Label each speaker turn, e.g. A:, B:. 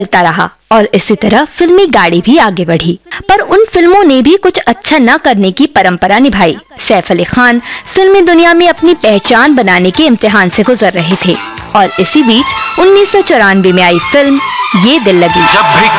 A: चलता रहा और इसी तरह फिल्मी गाड़ी भी आगे बढ़ी। पर उन फिल्मों ने भी कुछ अच्छा न करने की परंपरा निभाई। सैफ अली खान फिल्मी दुनिया में अपनी पहचान बनाने के इम्तिहान से गुजर रहे थे और इसी बीच 1994 में आई फिल्म ये दिल लगी।
B: जब भी